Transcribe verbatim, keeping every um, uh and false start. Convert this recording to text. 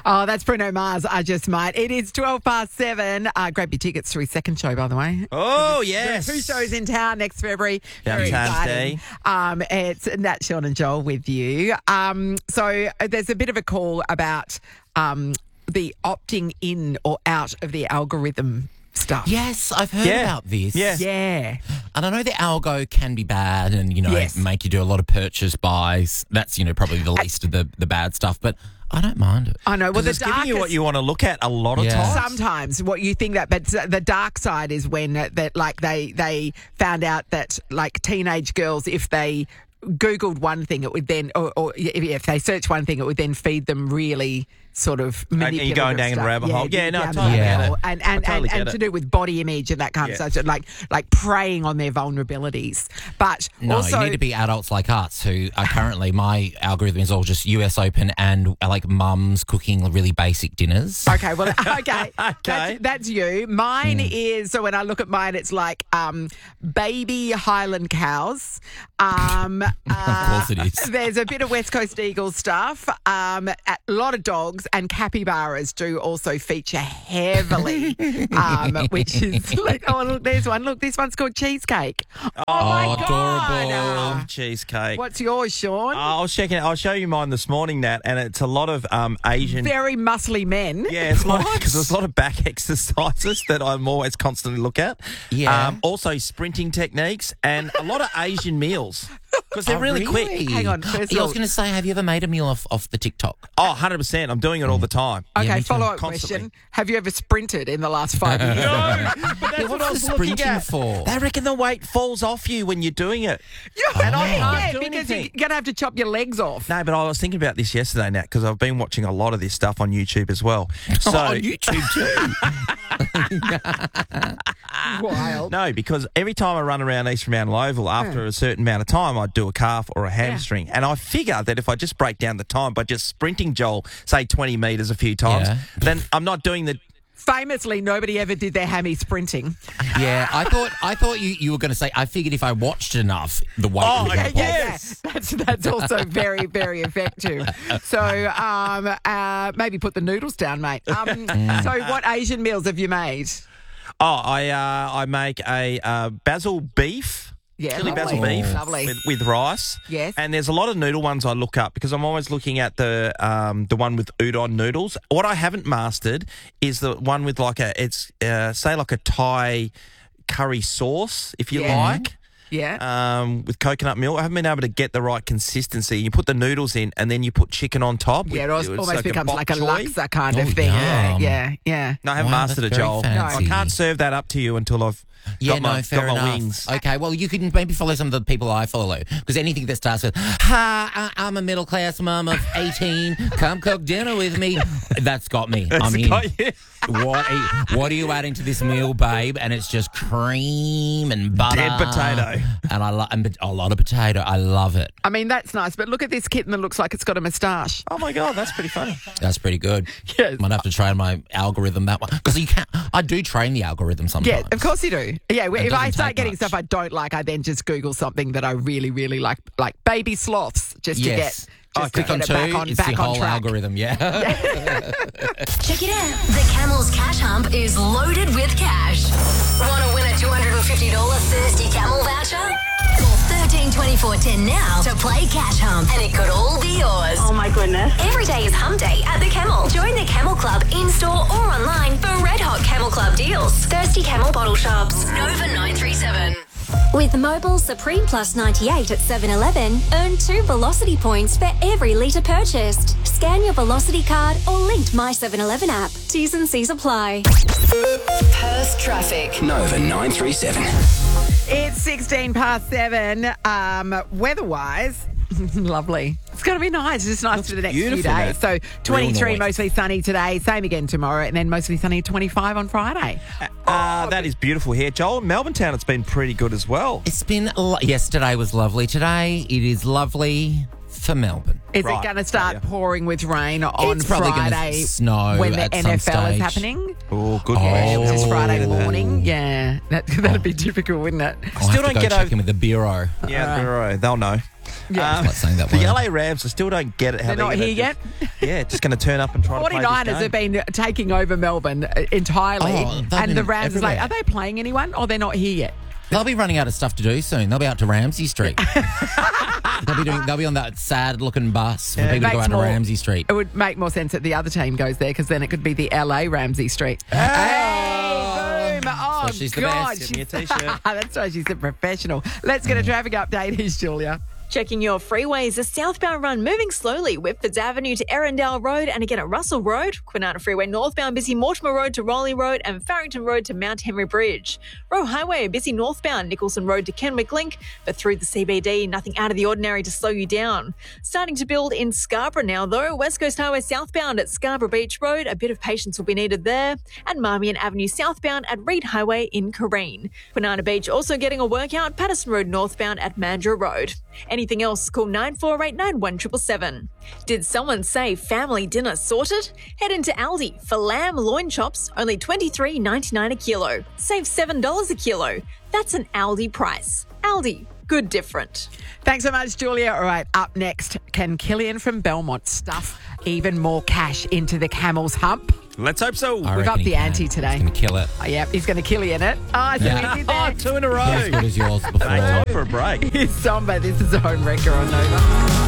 Oh, that's Bruno Mars. I just might. It is twelve past seven. Uh, grab your tickets to his second show, by the way. Oh, yes. Two shows in town next February. Very Valentine's exciting. Day. Um, it's Nat, Sean and Joel with you. Um, so uh, there's a bit of a call about um, the opting in or out of the algorithm stuff. Yes, I've heard Yeah. about this. Yeah. Yeah. And I know the algo can be bad and, you know, Yes. make you do a lot of purchase buys. That's, you know, probably the least of the, the bad stuff, but I don't mind it. I know. Well, 'Cause the it's giving darkest... you what you want to look at a lot of Yeah. times. Sometimes what you think that, but the dark side is when uh, that like they they found out that like teenage girls, if they Googled one thing, it would then, or, or if if they searched one thing, it would then feed them really sort of And manipulative you're going down stuff. a rabbit hole. Yeah, no, I down totally the get rabbit it. hole. And and, I totally and, and get to it. do with body image and that kind Yeah. of stuff, so like like preying on their vulnerabilities. But No, also, you need to be adults like us who are currently, my algorithm is all just U S Open and uh, like mums cooking really basic dinners. Okay, well, okay, Okay. That's, that's you. Mine is, so when I look at mine, it's like um, baby Highland cows. Um, uh, Of course it is. There's a bit of West Coast Eagles stuff. Um, a lot of dogs and capybaras do also feature heavily, um, which is like, oh, look, there's one. Look, this one's called cheesecake. Oh, my Oh, God. adorable. Love cheesecake. What's yours, Sean? Uh, I was checking. I'll show you mine this morning, Nat, and it's a lot of um, Asian. Very muscly men. Yeah, it's like because there's a lot of back exercises that I'm always constantly look at. Yeah. Um, also sprinting techniques and a lot of Asian meals because they're Oh, really, quick. Hang on, first of Yeah, I all- was going to say, have you ever made a meal off, off the TikTok? Oh, one hundred percent. I'm doing it all the time. Yeah, Okay, me too. follow up Constantly. question. Have you ever sprinted in the last five years? No, but that's Yeah, what I what's was the looking sprinting at. for? They reckon the weight falls off you when you're doing it. Yeah, And I yeah, can't do because anything. you're going to have to chop your legs off. No, but I was thinking about this yesterday, Nat, because I've been watching a lot of this stuff on YouTube as well. So, on YouTube too. Wild. no, because every time I run around East Fremantle Oval, after a certain amount of time, I'd do a calf or a hamstring. And I figure that if I just break down the time by just sprinting, Joel, say twenty metres a few times, Yeah. then I'm not doing the... Famously, nobody ever did their hammy sprinting. Yeah, I thought I thought you, you were going to say, I figured if I watched enough, the weight Oh, would okay, go yeah. off. Yes. That's that's also very, very effective. So um, uh, maybe put the noodles down, mate. Um, so what Asian meals have you made? Oh, I uh, I make a uh, basil beef. Yeah, Chili lovely. basil beef Lovely. with, with rice. Yes. And there's a lot of noodle ones I look up because I'm always looking at the um, the one with udon noodles. What I haven't mastered is the one with like a, it's uh, say like a Thai curry sauce, if you Yeah. like, Yeah. um, with coconut milk. I haven't been able to get the right consistency. You put the noodles in and then you put chicken on top. yeah, it It's almost, almost like becomes bok like a choy. laksa kind Oh, of thing. Yeah, yum. yeah, yeah. No, I haven't Wow, mastered it, that's very Joel. fancy. I can't serve that up to you until I've Yeah, got my, no, fair got my enough. wings. Okay, well, you can maybe follow some of the people I follow because anything that starts with "Hi, I- I'm a middle class mum of eighteen. Come cook dinner with me." That's got me. I'm in. got you. What are you, what are you adding to this meal, babe? And it's just cream and butter, Dead potato. and I love a lot of potato. I love it. I mean, that's nice, but look at this kitten that looks like it's got a moustache. Oh, my God, that's pretty funny. That's pretty good. Yes. Might have to train my algorithm that one because you can't. I do train the algorithm sometimes. Yeah, of course you do. Yeah, if doesn't I start take getting much. stuff I don't like, I then just Google something that I really, really like, like baby sloths, just to get Yes. just Click to on get two. it back on, it's back the on whole track. algorithm. Yeah. Check it out. The Camel's Cash Hump is loaded with cash. Want to win a two hundred fifty dollars Thirsty Camel voucher? Call thirteen twenty-four ten now to play Cash Hump, and it could all be yours. Oh my goodness. Every day is Hump Day at the Camel. Join the Camel Club in-store or online for red hot Camel Club deals. Thirsty Camel bottle shops. Nova nine three seven. With Mobile Supreme Plus ninety-eight at seven eleven, earn two Velocity points for every litre purchased. Scan your Velocity card or linked My seven eleven app. T's and C's apply. Perth traffic. Nova nine three seven. It's sixteen past seven. Um, weather-wise, lovely. It's going to be nice. It's just nice for the next few beautiful, days. Nat. So twenty-three, nice. mostly sunny today. Same again tomorrow, and then mostly sunny twenty-five on Friday. Uh, that is beautiful here. Joel, Melbourne town, it's been pretty good as well. It's been lo- yesterday was lovely. Today it is lovely for Melbourne. Is Right. it going to start Yeah. pouring with rain on It's probably gonna Friday snow when the at N some F L is stage. happening? Oh, good Yeah, news. which is Oh. Friday morning. Yeah, that, that'd be difficult, wouldn't it? I'll Still have to don't go get check over- in with the bureau. Yeah, Bureau, they'll know. Yeah. Um, Like saying that the word. L A Rams, I still don't get it. How They're not gonna here yet? just- Yeah, just going to turn up and try to play this forty-niners game. have been taking over Melbourne uh, entirely. Oh, they've and the been Rams is like, everywhere. are they playing anyone or they're not here yet? They'll be running out of stuff to do soon. They'll be out to Ramsey Street. they'll be doing. They'll be on that sad-looking bus for people to go Makes out to more- Ramsey Street. It would make more sense that the other team goes there because then it could be the L A Ramsey Street. Hey, boom. Oh, So she's the God. best. Give me a she's- t-shirt. That's why she's a professional. Let's get a traffic update. Here's Julia. Checking your freeways, a southbound run moving slowly, Whitfords Avenue to Erindale Road and again at Russell Road. Kwinana Freeway northbound, busy Mortimer Road to Raleigh Road and Farrington Road to Mount Henry Bridge. Roe Highway, busy northbound, Nicholson Road to Kenwick Link, but through the C B D, nothing out of the ordinary to slow you down. Starting to build in Scarborough now though, West Coast Highway southbound at Scarborough Beach Road, a bit of patience will be needed there, and Marmion Avenue southbound at Reed Highway in Careen. Kwinana Beach also getting a workout, Patterson Road northbound at Mandurah Road. Anything else, call nine four eight nine one seven seven. Did someone say family dinner sorted? Head into Aldi for lamb loin chops, only twenty-three ninety-nine a kilo. Save seven dollars a kilo. That's an Aldi price. Aldi, good different. Thanks so much, Julia. All right, up next, can Killian from Belmont stuff even more cash into the camel's hump? Let's hope so. I We've reckon up he the can. ante today. He's going to kill it. Oh, yeah, he's going to kill you in it. Oh, so Yeah. we did Oh, that. two in a Not as row. good as yours before. Hey, time for a break. Here's Somber. This is Own Wrecker on Nova.